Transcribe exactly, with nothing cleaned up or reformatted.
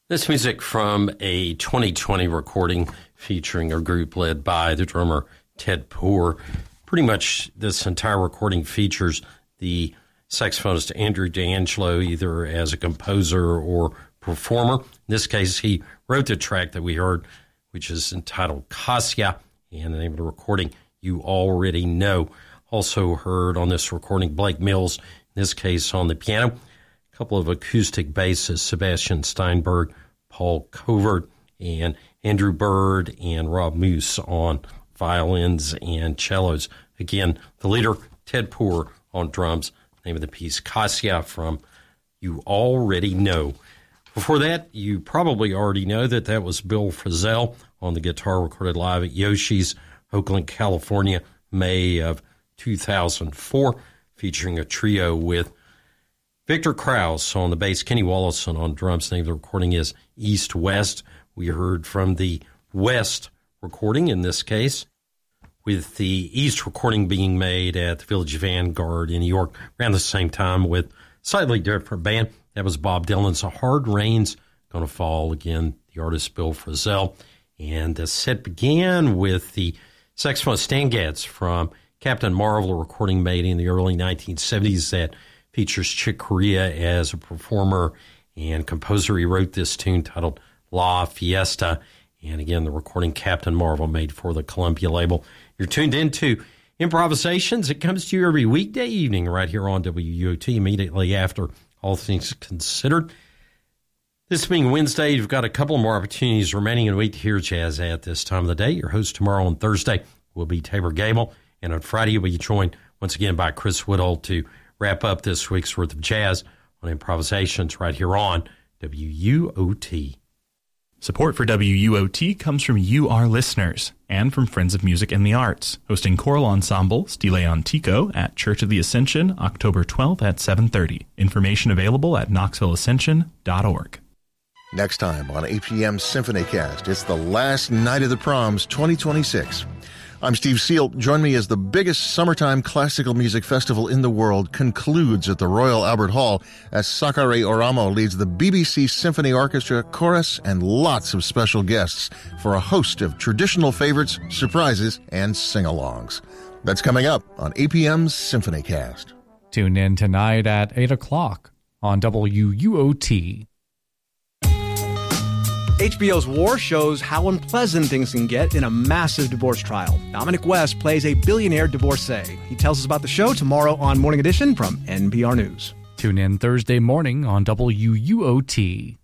This music from a twenty twenty recording featuring a group led by the drummer Ted Poor. Pretty much this entire recording features the saxophonist Andrew D'Angelo either as a composer or performer. In this case, he wrote the track that we heard, which is entitled Cassia, and the name of the recording, You Already Know. Also heard on this recording Blake Mills, in this case on the piano. A couple of acoustic bassists, Sebastian Steinberg, Paul Covert, and Andrew Bird and Rob Moose on violins and cellos. Again, the leader, Ted Poor, on drums. Name of the piece, Cassia, from You Already Know. Before that, you probably already know that that was Bill Frisell on the guitar, recorded live at Yoshi's, Oakland, California, May of two thousand four, featuring a trio with Victor Krause on the bass, Kenny Wollison on drums. The name of the recording is East West. We heard from the West recording in this case, with the East recording being made at the Village Vanguard in New York around the same time with slightly different band. That was Bob Dylan's A Hard Rain's Gonna Fall. Again, the artist Bill Frisell. And the set began with the saxophonist Stan Getz from Captain Marvel, a recording made in the early nineteen seventies that features Chick Corea as a performer and composer. He wrote this tune titled La Fiesta. And again, the recording Captain Marvel made for the Columbia label. You're tuned into Improvisations. It comes to you every weekday evening right here on W U O T, immediately after All Things Considered. This being Wednesday, you've got a couple more opportunities remaining in the week to hear jazz at this time of the day. Your host tomorrow on Thursday will be Tabor Gable. And on Friday, you'll be joined once again by Chris Woodhull to wrap up this week's worth of jazz on Improvisations right here on W U O T. Support for W U O T comes from you, our listeners, and from Friends of Music and the Arts, hosting choral ensemble Stile Antico at Church of the Ascension, October twelfth at seven thirty. Information available at knoxville ascension dot org. Next time on A P M's SymphonyCast, it's the last night of the proms twenty twenty-six. I'm Steve Seal. Join me as the biggest summertime classical music festival in the world concludes at the Royal Albert Hall as Sakari Oramo leads the B B C Symphony Orchestra, chorus, and lots of special guests for a host of traditional favorites, surprises, and sing-alongs. That's coming up on A P M's SymphonyCast. Tune in tonight at eight o'clock on W U O T. H B O's War shows how unpleasant things can get in a massive divorce trial. Dominic West plays a billionaire divorcee. He tells us about the show tomorrow on Morning Edition from N P R News. Tune in Thursday morning on W U O T.